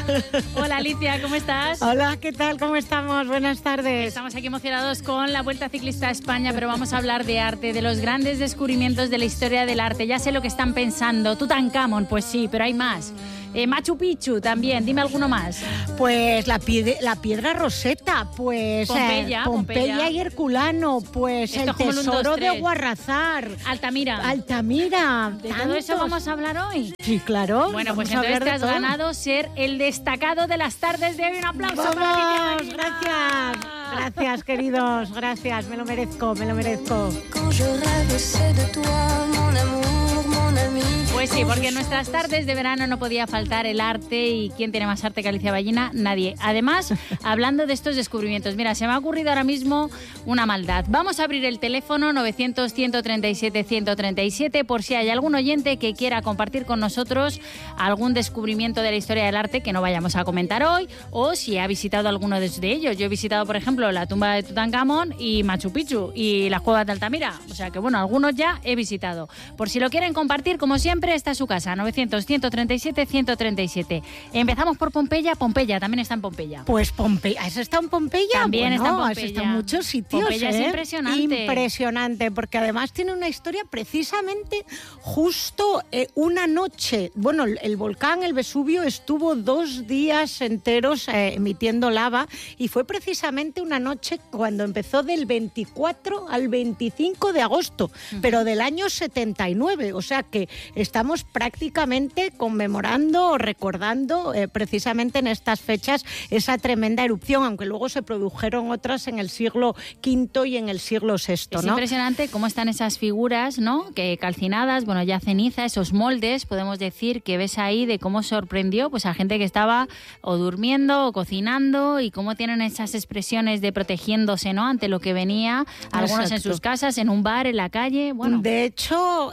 Hola Alicia, ¿cómo estás? Hola, ¿qué tal? ¿Cómo estamos? Buenas tardes. Estamos aquí emocionados con la Vuelta Ciclista a España, pero vamos a hablar de arte, de los grandes descubrimientos de la historia del arte. Ya sé lo que están pensando. Tutankamón, pues sí, pero hay más. Machu Picchu también, dime alguno más. Pues la piedra Rosetta, pues Pompeya y Herculano, pues esto el tesoro de Guarrazar. Altamira. ¿De todo eso vamos a hablar hoy? Sí, claro. Bueno, pues entonces te has ganado ser el destacado de las tardes de hoy. Un aplauso para Alicia. Gracias, queridos, gracias, me lo merezco. Pues sí, porque en nuestras tardes de verano no podía faltar el arte, y ¿quién tiene más arte que Alicia Ballina? Nadie. Además, hablando de estos descubrimientos, mira, se me ha ocurrido ahora mismo una maldad. Vamos a abrir el teléfono 900-137-137 por si hay algún oyente que quiera compartir con nosotros algún descubrimiento de la historia del arte que no vayamos a comentar hoy, o si ha visitado alguno de ellos. Yo he visitado, por ejemplo, la tumba de Tutankamón y Machu Picchu y las cuevas de Altamira. O sea que, bueno, algunos ya he visitado. Por si lo quieren compartir, como siempre, está su casa, 900-137-137. Empezamos por Pompeya. Pompeya también está en Pompeya. Pues Pompeya, ¿has estado en Pompeya? También está en Pompeya. Has estado en muchos sitios. Pompeya es impresionante. Impresionante, porque además tiene una historia precisamente justo una noche. Bueno, el volcán, el Vesubio, estuvo 2 días enteros emitiendo lava, y fue precisamente una noche cuando empezó del 24 al 25 de agosto, pero del año 79, o sea que estamos prácticamente conmemorando o recordando precisamente en estas fechas esa tremenda erupción, aunque luego se produjeron otras en el siglo V y en el siglo VI, ¿no? Es impresionante cómo están esas figuras, ¿no? Que calcinadas, bueno, ya ceniza, esos moldes, podemos decir, que ves ahí de cómo sorprendió pues a gente que estaba o durmiendo o cocinando, y cómo tienen esas expresiones de protegiéndose, ¿no? Ante lo que venía, algunos en sus casas, en un bar, en la calle, bueno. De hecho,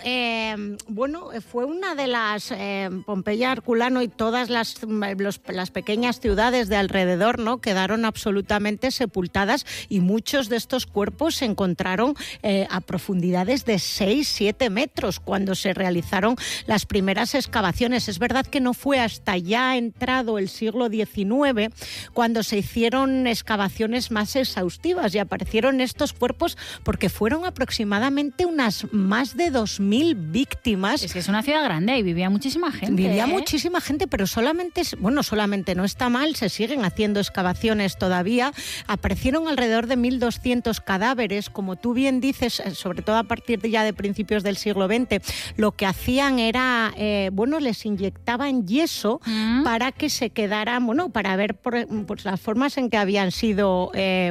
fue una de las Pompeya, Herculano y todas las pequeñas ciudades de alrededor, ¿no? Quedaron absolutamente sepultadas, y muchos de estos cuerpos se encontraron a profundidades de 6-7 metros cuando se realizaron las primeras excavaciones. Es verdad que no fue hasta ya entrado el siglo XIX cuando se hicieron excavaciones más exhaustivas y aparecieron estos cuerpos, porque fueron aproximadamente unas más de 2.000 víctimas. Es que es una ciudad grande y vivía muchísima gente. Muchísima gente, pero solamente no está mal, se siguen haciendo excavaciones todavía. Aparecieron alrededor de 1.200 cadáveres, como tú bien dices, sobre todo a partir de principios del siglo XX. Lo que hacían era, les inyectaban yeso para que se quedaran, para ver pues, las formas en que habían sido,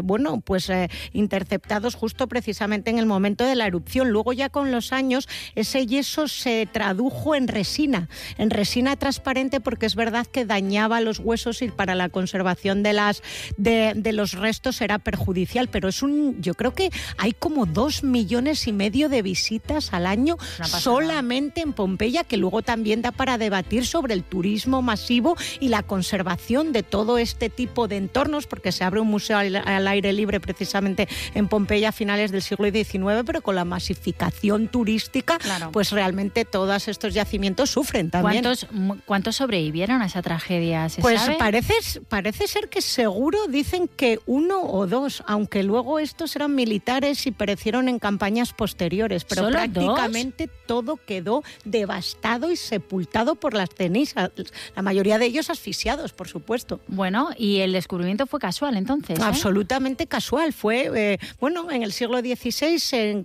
interceptados justo precisamente en el momento de la erupción. Luego ya con los años ese yeso se tradujo en resina transparente, porque es verdad que dañaba los huesos y para la conservación de los restos era perjudicial, pero yo creo que hay como 2,5 millones de visitas al año solamente en Pompeya, que luego también da para debatir sobre el turismo masivo y la conservación de todo este tipo de entornos, porque se abre un museo al aire libre precisamente en Pompeya a finales del siglo XIX, pero con la masificación turística, pues realmente todos estos yacimientos sufren también. ¿Cuántos sobrevivieron a esa tragedia? Pues sabe? Parece ser que seguro dicen que 1 o 2, aunque luego estos eran militares y perecieron en campañas posteriores, pero prácticamente todo quedó devastado y sepultado por las cenizas, la mayoría de ellos asfixiados, por supuesto. Bueno, y el descubrimiento fue casual entonces, ¿eh? Absolutamente casual. Fue, en el siglo XVI,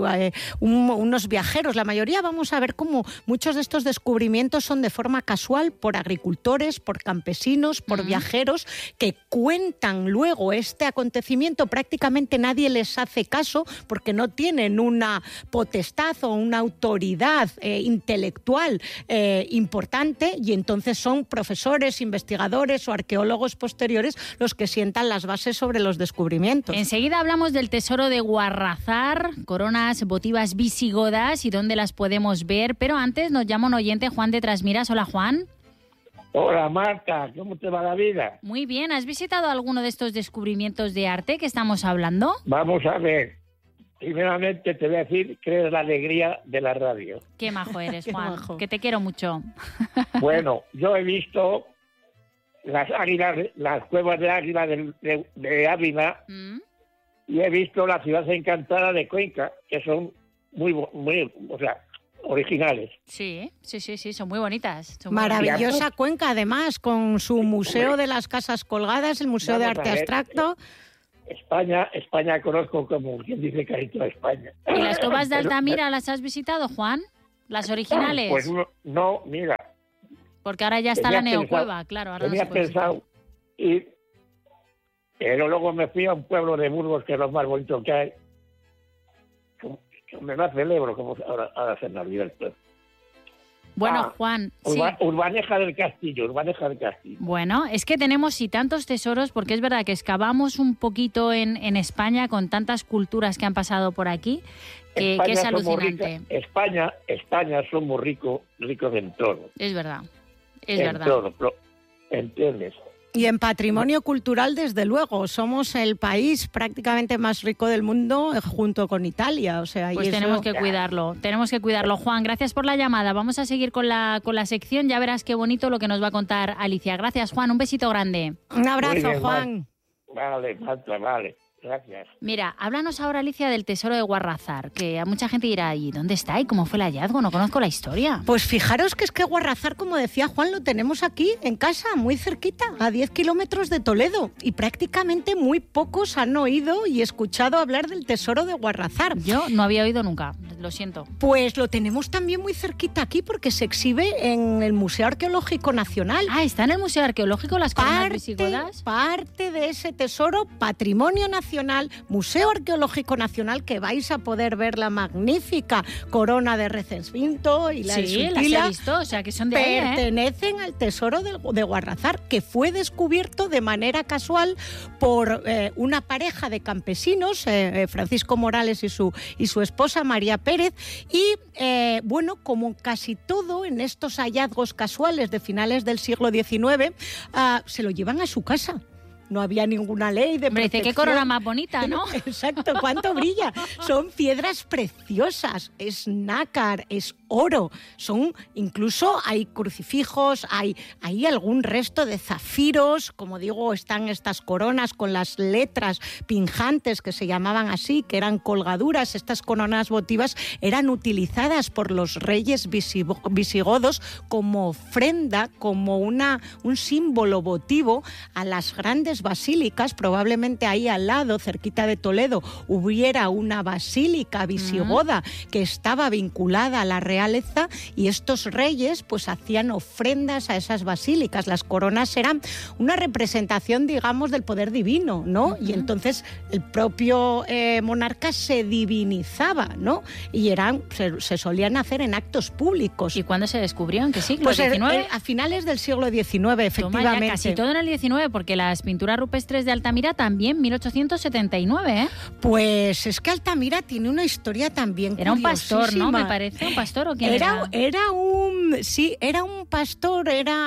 unos viajeros, la mayoría, vamos a ver cómo muchos de estos descubrimientos son de forma casual, por agricultores, por campesinos, por viajeros, que cuentan luego este acontecimiento. Prácticamente nadie les hace caso porque no tienen una potestad o una autoridad intelectual importante, y entonces son profesores, investigadores o arqueólogos posteriores los que sientan las bases sobre los descubrimientos. Enseguida hablamos del tesoro de Guarrazar, coronas votivas visigodas y dónde las podemos ver, pero antes nos llama un oyente, Juan de Trasmiras. Hola, Juan. Hola, Marta, ¿cómo te va la vida? Muy bien, ¿has visitado alguno de estos descubrimientos de arte que estamos hablando? Vamos a ver. Primeramente te voy a decir que eres la alegría de la radio. Qué majo eres, Juan, que te quiero mucho. Bueno, yo he visto las águilas, las cuevas de águila de Ávila, y he visto la ciudad encantada de Cuenca, que son muy, o sea, originales. Sí, son muy bonitas. Maravillosa Cuenca, además, con su Museo de las Casas Colgadas, el Museo de Arte Abstracto. España conozco como quien dice carito a España. ¿Y las cuevas de Altamira las has visitado, Juan? ¿Las originales? Pues no, mira. Porque ahora ya está la neocueva, claro. Ahora tenía pensado ir, pero luego me fui a un pueblo de Burgos, que es lo más bonito que hay. Me la celebro, como ahora se me olvida el pueblo. Bueno, Juan... Urbaneja del Castillo. Bueno, es que tenemos y tantos tesoros, porque es verdad que excavamos un poquito en España con tantas culturas que han pasado por aquí, que es alucinante. España somos ricos en todo. Es verdad. Todo, ¿entiendes? Y en patrimonio cultural, desde luego, somos el país prácticamente más rico del mundo junto con Italia. O sea, pues tenemos que cuidarlo, Juan, gracias por la llamada. Vamos a seguir con la sección, ya verás qué bonito lo que nos va a contar Alicia. Gracias, Juan, un besito grande. Un abrazo, Juan. Vale, gracias. Mira, háblanos ahora, Alicia, del tesoro de Guarrazar, que a mucha gente dirá, ¿y dónde está? ¿Y cómo fue el hallazgo? No conozco la historia. Pues fijaros que es que Guarrazar, como decía Juan, lo tenemos aquí, en casa, muy cerquita, a 10 kilómetros de Toledo. Y prácticamente muy pocos han oído y escuchado hablar del tesoro de Guarrazar. Yo no había oído nunca, lo siento. Pues lo tenemos también muy cerquita aquí, porque se exhibe en el Museo Arqueológico Nacional. Ah, ¿está en el Museo Arqueológico las coronas visigodas? Parte de ese tesoro, patrimonio nacional, Museo Arqueológico Nacional, que vais a poder ver la magnífica corona de Recesvinto y la de Sutila. Sí, las he visto, o sea que son de ahí, pertenecen al tesoro de Guarrazar, que fue descubierto de manera casual por una pareja de campesinos, Francisco Morales y su esposa María Pérez, y bueno, como casi todo en estos hallazgos casuales de finales del siglo XIX, se lo llevan a su casa. No había ninguna ley de protección. Dice, qué corona más bonita, ¿no? Exacto, cuánto brilla. Son piedras preciosas, es nácar, es oro. Incluso hay crucifijos, hay algún resto de zafiros. Como digo, están estas coronas con las letras pinjantes, que se llamaban así, que eran colgaduras. Estas coronas votivas eran utilizadas por los reyes visigodos como ofrenda, como un símbolo votivo a las grandes basílicas. Probablemente ahí al lado, cerquita de Toledo, hubiera una basílica visigoda que estaba vinculada a la realeza, y estos reyes pues hacían ofrendas a esas basílicas. Las coronas eran una representación, digamos, del poder divino, ¿no? Y entonces el propio monarca se divinizaba, ¿no? Y se solían hacer en actos públicos. ¿Y cuándo se descubrió? ¿En qué siglo? Pues ¿XIX? A finales del siglo XIX, efectivamente. Toma, ya casi todo en el XIX, porque las pinturas rupestres de Altamira también, 1879, ¿eh? Pues es que Altamira tiene una historia también curiosísima. Era un pastor, ¿no? Me parece, ¿un pastor o quién era? Era un pastor,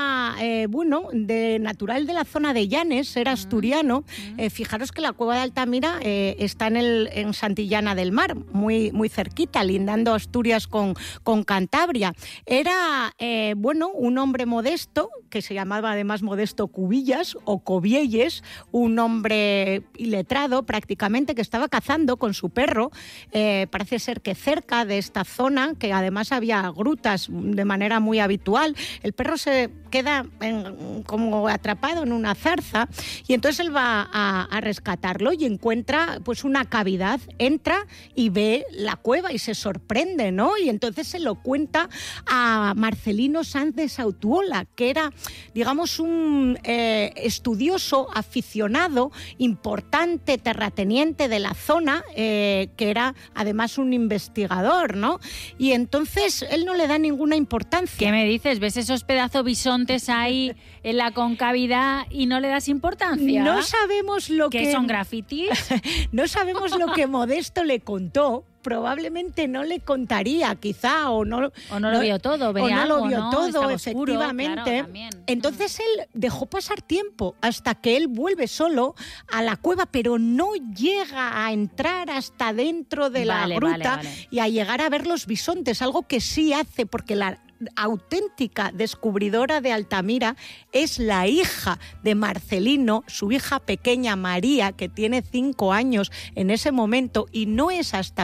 natural de la zona de Llanes, era asturiano. Fijaros que la cueva de Altamira está en Santillana del Mar, muy, muy cerquita, lindando Asturias con Cantabria. Era, un hombre modesto, que se llamaba además Modesto Cubillas o Cobielles, un hombre iletrado prácticamente, que estaba cazando con su perro, parece ser que cerca de esta zona, que además había grutas de manera muy habitual. El perro se queda como atrapado en una zarza, y entonces él va a rescatarlo y encuentra pues una cavidad, entra y ve la cueva y se sorprende, ¿no? Y entonces se lo cuenta a Marcelino Sanz de Sautuola, que era, digamos, un estudioso aficionado, importante terrateniente de la zona, que era además un investigador, ¿no? Y entonces él no le da ninguna importancia. ¿Qué me dices? ¿Ves esos pedazos bisontes ahí en la concavidad y no le das importancia? No sabemos lo que... ¿Qué son grafitis? No sabemos lo que Modesto le contó. Probablemente no le contaría, quizá, o no lo vio todo, veía algo, no lo vio ¿no? todo, Estaba oscuro, efectivamente. claro, entonces él dejó pasar tiempo hasta que él vuelve solo a la cueva, pero no llega a entrar hasta dentro de la gruta y a llegar a ver los bisontes, algo que sí hace, porque la auténtica descubridora de Altamira es la hija de Marcelino, su hija pequeña María, que tiene 5 años en ese momento, y no es hasta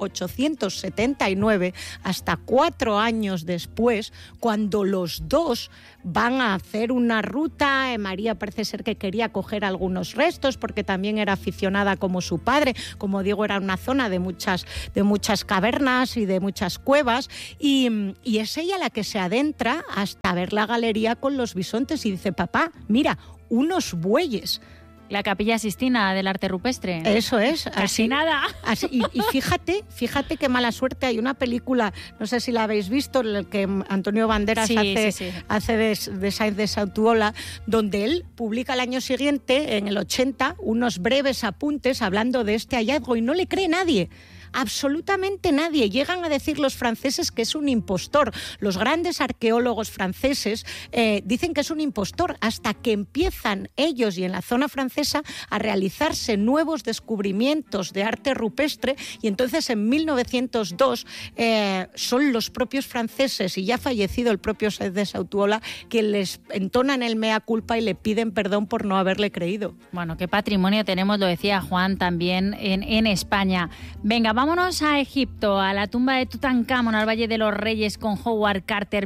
1879, hasta 4 años después, cuando los dos van a hacer una ruta. María parece ser que quería coger algunos restos porque también era aficionada como su padre. Como digo, era una zona de muchas cavernas y de muchas cuevas, y es ella la que se adentra hasta ver la galería con los bisontes y dice: papá, mira, unos bueyes. La Capilla Sistina del arte rupestre. Eso es. Casi nada. Así, y fíjate qué mala suerte. Hay una película, no sé si la habéis visto, en la que Antonio Banderas hace de Sáenz de Satuola, donde él publica el año siguiente, en el 80, unos breves apuntes hablando de este hallazgo, y no le cree nadie. Absolutamente nadie. Llegan a decir los franceses que es un impostor. Los grandes arqueólogos franceses dicen que es un impostor, hasta que empiezan ellos y en la zona francesa a realizarse nuevos descubrimientos de arte rupestre, y entonces en 1902 son los propios franceses, y ya fallecido el propio Sáenz de Satuola, que les entonan el mea culpa y le piden perdón por no haberle creído. Bueno, qué patrimonio tenemos, lo decía Juan, también en España. Venga, vámonos a Egipto, a la tumba de Tutankamón, al Valle de los Reyes, con Howard Carter,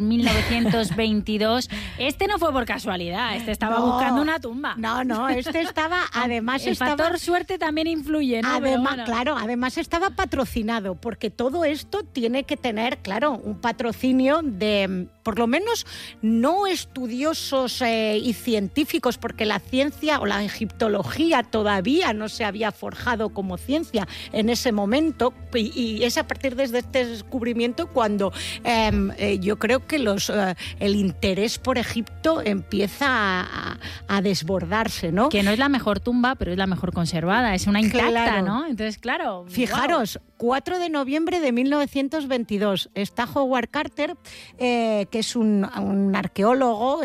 1922. Este no fue por casualidad, este estaba buscando una tumba. No, este estaba, además el factor suerte también influye, ¿no? Además, bueno. Claro, además estaba patrocinado, porque todo esto tiene que tener, claro, un patrocinio de, por lo menos, no estudiosos y científicos, porque la ciencia o la egiptología todavía no se había forjado como ciencia en ese momento, y es a partir de este descubrimiento cuando yo creo que el interés por Egipto empieza a desbordarse, ¿no? Que no es la mejor tumba, pero es la mejor conservada, es una intacta, claro. ¿no? Entonces, claro. Fijaros, wow. 4 de noviembre de 1922 está Howard Carter, que es un arqueólogo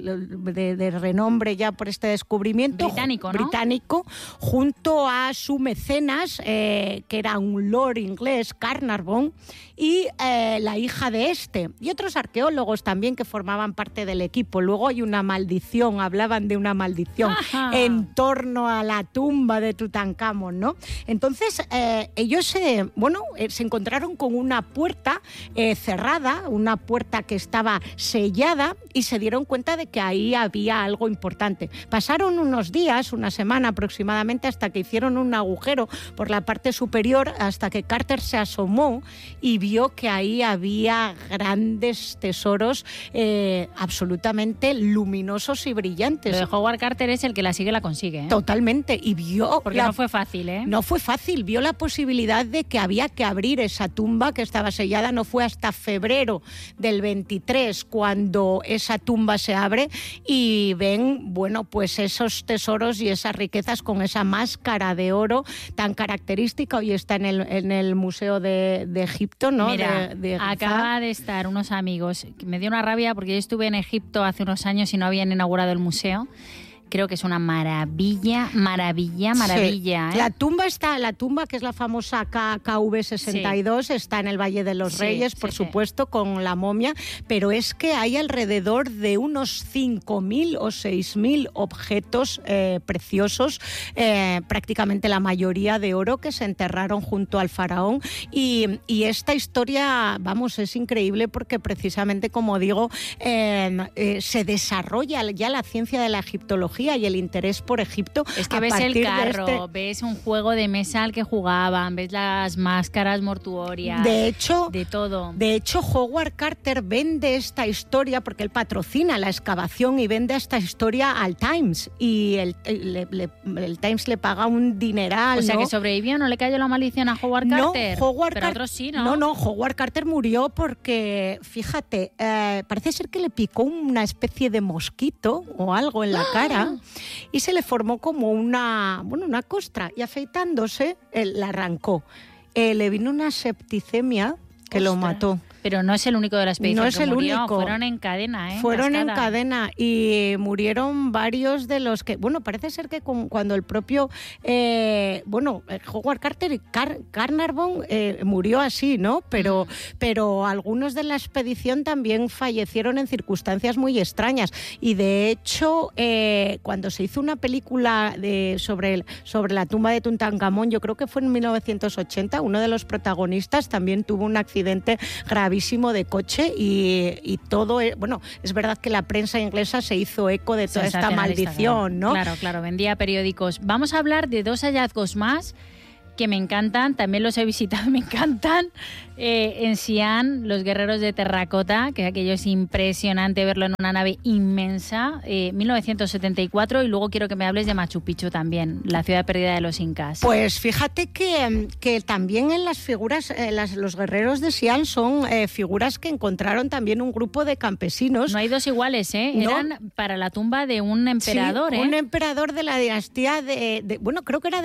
de renombre ya por este descubrimiento. Británico, ¿no? Británico, junto a su mecenas, que era un lord inglés, Carnarvon, y la hija de este, y otros arqueólogos también que formaban parte del equipo. Luego hay una maldición, hablaban de una maldición en torno a la tumba de Tutankamón, ¿no? Entonces, ellos se encontraron con una puerta cerrada, una puerta que estaba sellada, y se dieron cuenta de que ahí había algo importante. Pasaron unos días, una semana aproximadamente, hasta que hicieron un agujero por la parte superior, hasta que Carter se asomó y vio que ahí había grandes tesoros absolutamente luminosos y brillantes. Lo de Howard Carter es el que la sigue, la consigue, ¿eh? Totalmente. Y vio... Porque no fue fácil, ¿eh? No fue fácil. Vio la posibilidad de que había que abrir esa tumba que estaba sellada. No fue hasta febrero del 23 cuando esa tumba se abre y ven, pues esos tesoros y esas riquezas con esa máscara de oro tan característica. Hoy está en el Museo de Egipto, ¿no? Mira, de acaba de estar unos amigos. Me dio una rabia porque yo estuve en Egipto hace unos años y no habían inaugurado el museo. Creo que es una maravilla. Sí. ¿Eh? La tumba que es la famosa KV62, sí, está en el Valle de los Reyes, por supuesto, con la momia, pero es que hay alrededor de unos 5.000 o 6.000 objetos preciosos, prácticamente la mayoría de oro, que se enterraron junto al faraón, y esta historia, es increíble porque precisamente, como digo, se desarrolla ya la ciencia de la egiptología y el interés por Egipto. Es que ves el carro, ves un juego de mesa al que jugaban, ves las máscaras mortuorias, de todo. De hecho, Howard Carter vende esta historia porque él patrocina la excavación y vende esta historia al Times, y el Times le paga un dineral. O sea, que sobrevivió, no le cayó la maldición a Howard Carter. No, pero otros sí, ¿no? No, Howard Carter murió porque, fíjate, parece ser que le picó una especie de mosquito o algo en la cara. Y se le formó como una costra, y afeitándose la arrancó. Le vino una septicemia que lo mató. Pero no es el único de la expedición no es que el murió. único. Fueron en cadena, Fueron en cascada. cadena y murieron varios de los que... Bueno, parece ser que cuando el propio... Howard Carter y Carnarvon murió así, ¿no? Pero algunos de la expedición también fallecieron en circunstancias muy extrañas. Y de hecho, cuando se hizo una película sobre la tumba de Tutankamón, yo creo que fue en 1980, uno de los protagonistas también tuvo un accidente gravísimo de coche y todo... Bueno, es verdad que la prensa inglesa se hizo eco de toda esta maldición, ¿no? Claro, vendía periódicos. Vamos a hablar de 2 hallazgos más que me encantan, también los he visitado, me encantan. En Xi'an, los guerreros de terracota, que aquello es impresionante verlo en una nave inmensa, 1974, y luego quiero que me hables de Machu Picchu también, la ciudad perdida de los incas. Pues fíjate que también en las figuras, los guerreros de Xi'an son figuras que encontraron también un grupo de campesinos. No hay dos iguales, ¿eh? No. Eran para la tumba de un emperador, sí, un emperador de la dinastía bueno, creo que era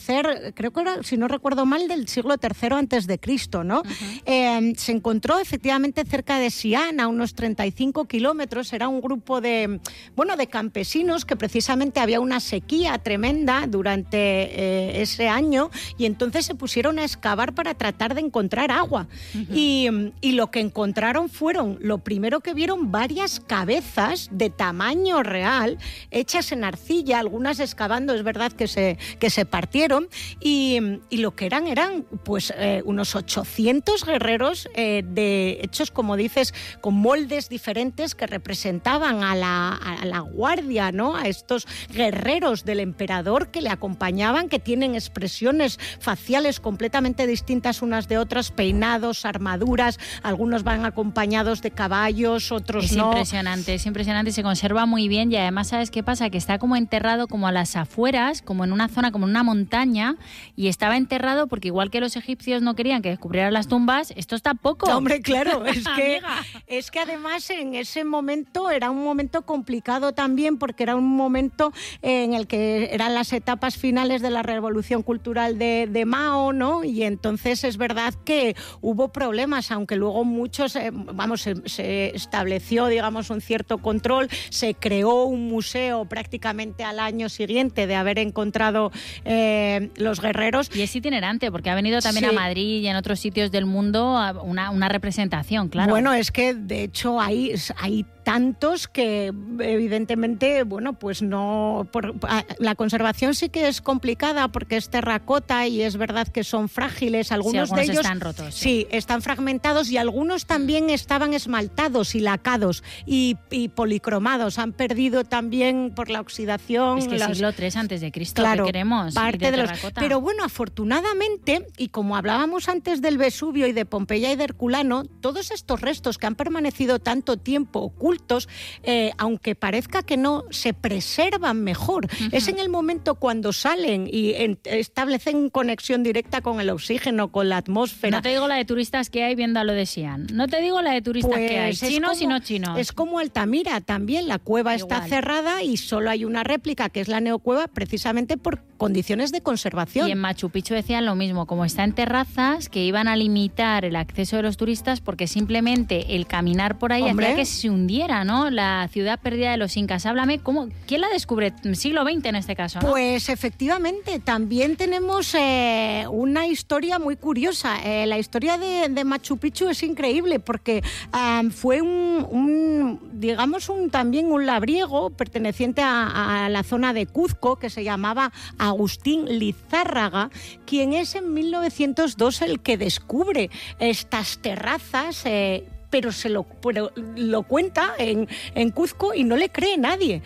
si no recuerdo mal, del siglo III antes de Cristo, ¿no? Se encontró efectivamente cerca de Xi'an, a unos 35 kilómetros. Era un grupo de campesinos que precisamente había una sequía tremenda durante ese año y entonces se pusieron a excavar para tratar de encontrar agua. Y lo que encontraron lo primero que vieron, varias cabezas de tamaño real, hechas en arcilla, algunas excavando, es verdad que se partieron, y lo que eran pues unos 800 guerreros hechos, como dices, con moldes diferentes que representaban a la guardia, ¿no? A estos guerreros del emperador que le acompañaban, que tienen expresiones faciales completamente distintas unas de otras, peinados, armaduras, algunos van acompañados de caballos, otros no. Es impresionante, se conserva muy bien y además, ¿sabes qué pasa? Que está como enterrado como a las afueras, como en una zona, como en una montaña, y estaba enterrado porque igual que los egipcios no querían que descubrieran las tumbas, esto está poco. Hombre, claro, es que además en ese momento era un momento complicado también, porque era un momento en el que eran las etapas finales de la revolución cultural de Mao, ¿no? Y entonces es verdad que hubo problemas, aunque luego muchos, se estableció, digamos, un cierto control, se creó un museo prácticamente al año siguiente de haber encontrado los guerreros. Y es itinerante, porque ha venido también a Madrid y en otros sitios del mundo una representación, claro. Bueno, es que de hecho hay tantos que evidentemente, bueno, pues no... la conservación sí que es complicada porque es terracota y es verdad que son frágiles. Algunos de ellos están rotos. Sí, están fragmentados y algunos también estaban esmaltados y lacados y policromados. Han perdido también por la oxidación. Es que siglo III antes de Cristo, claro, ¿qué queremos? Parte de pero bueno, afortunadamente, y como hablábamos antes del Vesubio y de Pompeya y de Herculano, todos estos restos que han permanecido tanto tiempo ocultos, aunque parezca que no, se preservan mejor. Es en el momento cuando salen y establecen conexión directa con el oxígeno, con la atmósfera. No te digo la de turistas que hay viendo a lo de Xi'an. No te digo la de turistas que hay, chinos y no chinos. Es como Altamira también, la cueva está cerrada y solo hay una réplica, que es la neocueva, precisamente por condiciones de conservación. Y en Machu Picchu decían lo mismo, como está en terrazas, que iban a limitar el acceso de los turistas porque simplemente el caminar por ahí hacía que se hundiera, ¿no? La ciudad perdida de los incas. Háblame, ¿quién la descubre? Siglo XX en este caso, ¿no? Pues efectivamente, también tenemos una historia muy curiosa. La historia de Machu Picchu es increíble porque fue también un labriego perteneciente a la zona de Cuzco, que se llamaba Agustín Lizárraga, quien es en 1902 el que descubre estas terrazas, pero lo cuenta en Cuzco y no le cree nadie.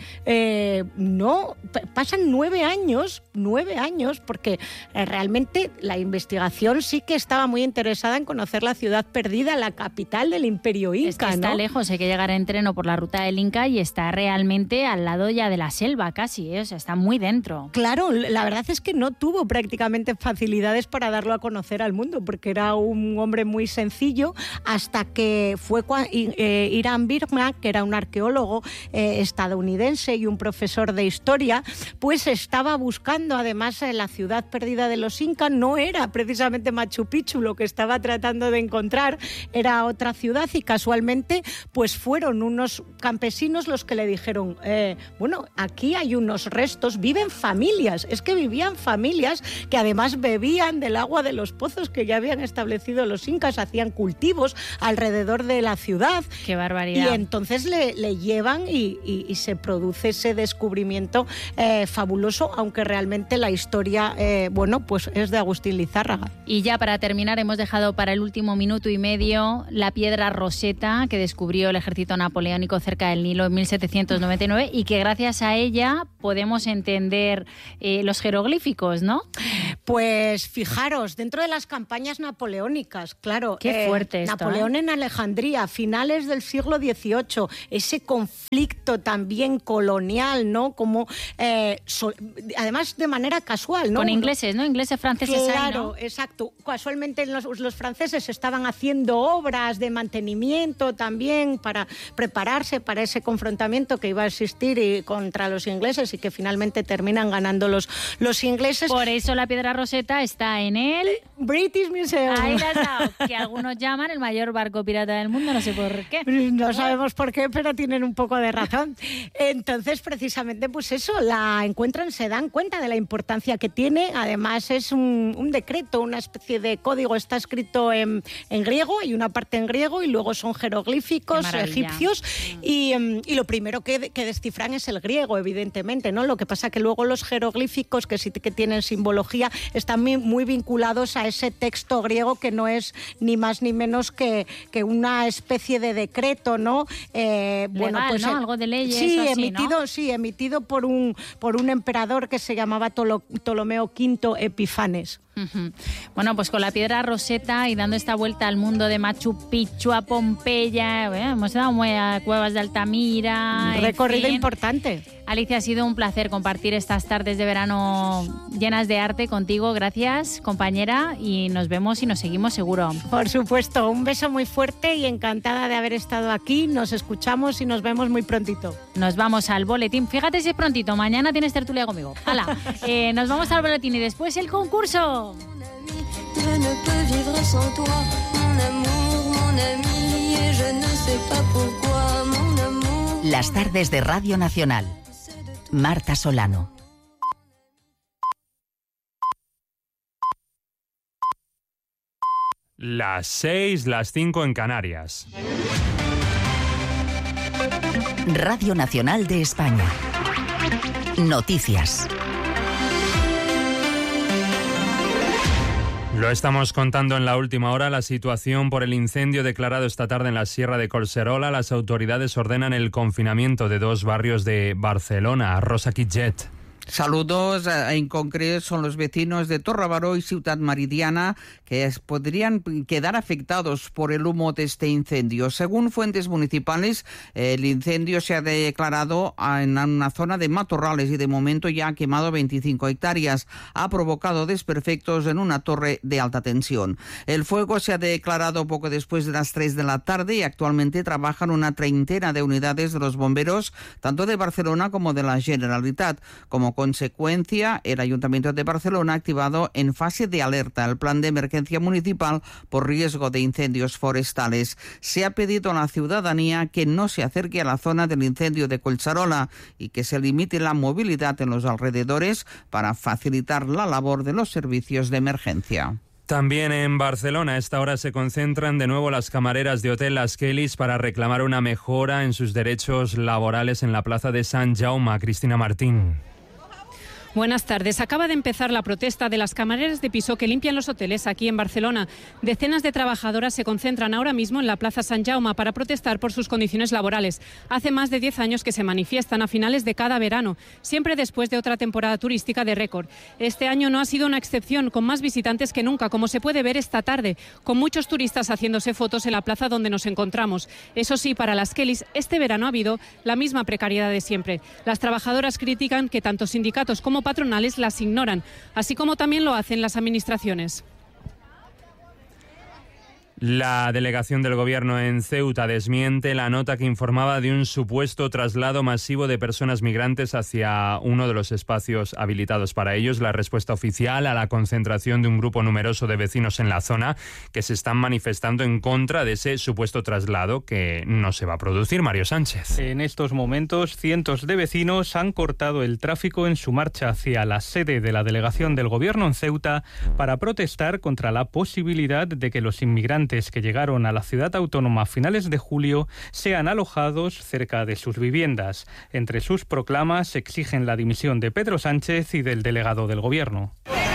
Pasan 9 años, porque realmente la investigación sí que estaba muy interesada en conocer la ciudad perdida, la capital del Imperio Inca. Es que está lejos, hay que llegar en tren o por la ruta del Inca y está realmente al lado ya de la selva casi, o sea, está muy dentro. Claro, la verdad es que no tuvo prácticamente facilidades para darlo a conocer al mundo, porque era un hombre muy sencillo, hasta que fue Hiram Birkman, que era un arqueólogo estadounidense y un profesor de historia, pues estaba buscando, además, la ciudad perdida de los incas. No era precisamente Machu Picchu lo que estaba tratando de encontrar, era otra ciudad, y casualmente pues fueron unos campesinos los que le dijeron, bueno, aquí hay unos restos, viven familias, es que vivían familias que además bebían del agua de los pozos que ya habían establecido los incas, hacían cultivos alrededor de la ciudad. ¡Qué barbaridad! Y entonces le llevan y se produce ese descubrimiento fabuloso, aunque realmente la historia, bueno, pues es de Agustín Lizárraga. Y ya para terminar, hemos dejado para el último minuto y medio la piedra Rosetta que descubrió el ejército napoleónico cerca del Nilo en 1799 y que gracias a ella podemos entender los jeroglíficos, ¿no? Pues fijaros, dentro de las campañas napoleónicas, claro. Qué fuerte esto, Napoleón en Alejandría, finales del siglo XVIII, ese conflicto también colonial, ¿no? Como, además de manera casual, ¿no? Con ingleses, ¿no? Ingleses, franceses. Claro, ahí, ¿no? Exacto. Casualmente los franceses estaban haciendo obras de mantenimiento también para prepararse para ese confrontamiento que iba a existir contra los ingleses y que finalmente terminan ganando los ingleses. Por eso la piedra Rosetta está en el British Museum. Ahí la has dado, que algunos llaman el mayor barco pirata del mundo, no sé por qué. No sabemos por qué, pero tienen un poco de razón. Entonces, precisamente, pues eso, la encuentran, se dan cuenta de la importancia que tiene. Además, es un decreto, una especie de código, está escrito en griego, hay una parte en griego y luego son jeroglíficos egipcios y lo primero que descifran es el griego, evidentemente, ¿no? Lo que pasa que luego los jeroglíficos, que sí que tienen simbología, están muy vinculados a ese texto griego que no es ni más ni menos que una especie de decreto, ¿no? Legal, bueno, pues ¿no? Algo de leyes. Sí, o así, emitido, ¿no? Sí, emitido por un emperador que se llamaba Ptolomeo V Epifanes. Bueno, pues con la piedra Rosetta y dando esta vuelta al mundo de Machu Picchu, a Pompeya, hemos dado a Cuevas de Altamira. Un recorrido importante. Alicia, ha sido un placer compartir estas tardes de verano llenas de arte contigo. Gracias, compañera, y nos vemos y nos seguimos seguro. Por supuesto, un beso muy fuerte y encantada de haber estado aquí. Nos escuchamos y nos vemos muy prontito. Nos vamos al boletín. Fíjate si es prontito, mañana tienes tertulia conmigo. ¡Hala! Nos vamos al boletín y después el concurso. Je ne peux vivre sans toi, mon amour, mon ami, et je ne sais pas pourquoi, mon amour. Las tardes de Radio Nacional. Marta Solano. Las 6, las 5 en Canarias. Radio Nacional de España. Noticias. Lo estamos contando en la última hora, la situación por el incendio declarado esta tarde en la Sierra de Collserola. Las autoridades ordenan el confinamiento de 2 barrios de Barcelona. Rosa Quitget. Saludos. En concreto son los vecinos de Torrebaró y Ciutat Meridiana que podrían quedar afectados por el humo de este incendio. Según fuentes municipales, el incendio se ha declarado en una zona de matorrales y de momento ya ha quemado 25 hectáreas. Ha provocado desperfectos en una torre de alta tensión. El fuego se ha declarado poco después de las 3 de la tarde y actualmente trabajan una treintena de unidades de los bomberos, tanto de Barcelona como de la Generalitat. Como consecuencia, el Ayuntamiento de Barcelona ha activado en fase de alerta el plan de emergencia municipal por riesgo de incendios forestales. Se ha pedido a la ciudadanía que no se acerque a la zona del incendio de Collserola y que se limite la movilidad en los alrededores para facilitar la labor de los servicios de emergencia. También en Barcelona a esta hora se concentran de nuevo las camareras de Hotel Las Kellys para reclamar una mejora en sus derechos laborales en la plaza de Sant Jaume. Cristina Martín. Buenas tardes. Acaba de empezar la protesta de las camareras de piso que limpian los hoteles aquí en Barcelona. Decenas de trabajadoras se concentran ahora mismo en la Plaza Sant Jaume para protestar por sus condiciones laborales. Hace más de 10 años que se manifiestan a finales de cada verano, siempre después de otra temporada turística de récord. Este año no ha sido una excepción, con más visitantes que nunca, como se puede ver esta tarde, con muchos turistas haciéndose fotos en la plaza donde nos encontramos. Eso sí, para las Kellys, este verano ha habido la misma precariedad de siempre. Las trabajadoras critican que tanto sindicatos como patronales las ignoran, así como también lo hacen las administraciones. La delegación del Gobierno en Ceuta desmiente la nota que informaba de un supuesto traslado masivo de personas migrantes hacia uno de los espacios habilitados para ellos. La respuesta oficial a la concentración de un grupo numeroso de vecinos en la zona que se están manifestando en contra de ese supuesto traslado que no se va a producir. Mario Sánchez. En estos momentos, cientos de vecinos han cortado el tráfico en su marcha hacia la sede de la delegación del Gobierno en Ceuta para protestar contra la posibilidad de que los inmigrantes que llegaron a la ciudad autónoma a finales de julio sean alojados cerca de sus viviendas. Entre sus proclamas exigen la dimisión de Pedro Sánchez y del delegado del Gobierno.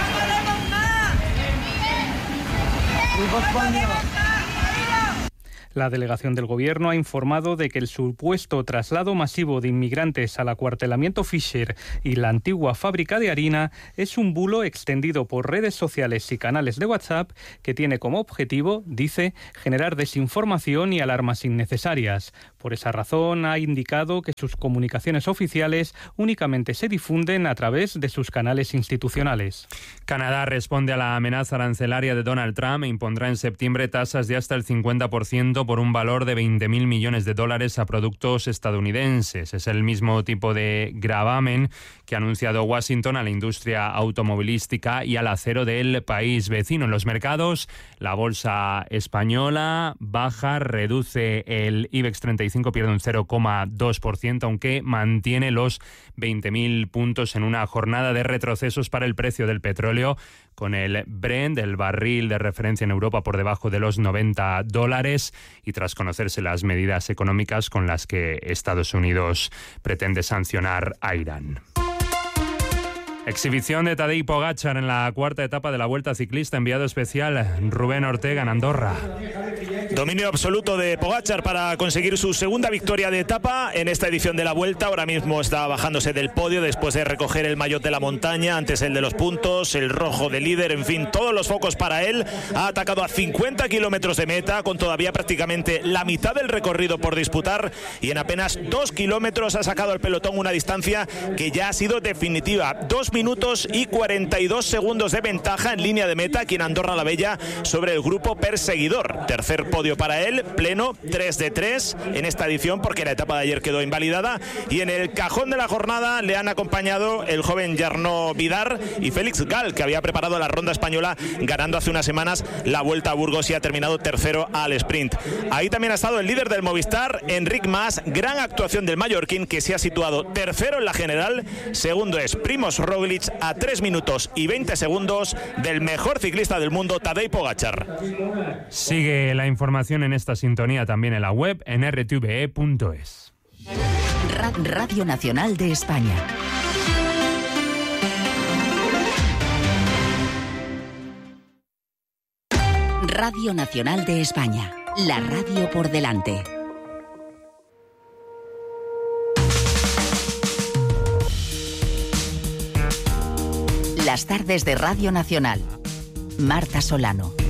La delegación del Gobierno ha informado de que el supuesto traslado masivo de inmigrantes al acuartelamiento Fisher y la antigua fábrica de harina es un bulo extendido por redes sociales y canales de WhatsApp que tiene como objetivo, dice, generar desinformación y alarmas innecesarias. Por esa razón, ha indicado que sus comunicaciones oficiales únicamente se difunden a través de sus canales institucionales. Canadá responde a la amenaza arancelaria de Donald Trump e impondrá en septiembre tasas de hasta el 50% por un valor de $20.000 millones a productos estadounidenses. Es el mismo tipo de gravamen que ha anunciado Washington a la industria automovilística y al acero del país vecino. En los mercados, la bolsa española baja, reduce el IBEX 35, pierde un 0,2%, aunque mantiene los 20.000 puntos en una jornada de retrocesos para el precio del petróleo, con el Brent, el barril de referencia en Europa, por debajo de los $90 y tras conocerse las medidas económicas con las que Estados Unidos pretende sancionar a Irán. Exhibición de Tadej Pogačar en la cuarta etapa de la Vuelta Ciclista. Enviado especial Rubén Ortega en Andorra. Dominio absoluto de Pogačar para conseguir su segunda victoria de etapa en esta edición de la Vuelta. Ahora mismo está bajándose del podio después de recoger el maillot de la montaña, antes el de los puntos, el rojo de líder, en fin, todos los focos para él. Ha atacado a 50 kilómetros de meta, con todavía prácticamente la mitad del recorrido por disputar, y en apenas 2 kilómetros ha sacado al pelotón una distancia que ya ha sido definitiva. 2 minutos y 42 segundos de ventaja en línea de meta aquí en Andorra la Bella sobre el grupo perseguidor. Tercer podio para él, pleno, 3 de 3 en esta edición porque la etapa de ayer quedó invalidada, y en el cajón de la jornada le han acompañado el joven Jarno Vidar y Félix Gal, que había preparado la ronda española ganando hace unas semanas la Vuelta a Burgos y ha terminado tercero al sprint. Ahí también ha estado el líder del Movistar, Enric Mas, gran actuación del mallorquín que se ha situado tercero en la general. Segundo es Primož Roglic a 3 minutos y 20 segundos del mejor ciclista del mundo, Tadej Pogačar. Sigue la información en esta sintonía también en la web en rtve.es. Radio Nacional de España. Radio Nacional de España. La radio por delante. Las tardes de Radio Nacional. Marta Solano.